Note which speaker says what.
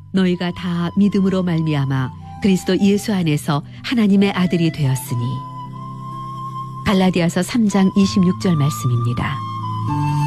Speaker 1: 너희가 다 믿음으로 말미암아 그리스도 예수 안에서 하나님의 아들이 되었으니. 갈라디아서 3장 26절 말씀입니다.